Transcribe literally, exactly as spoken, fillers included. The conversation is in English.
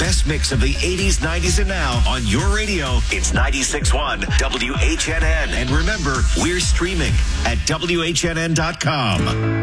best mix of the eighties, nineties, and now on your radio. It's ninety-six point one W H N N. And remember, we're streaming at W H N N dot com.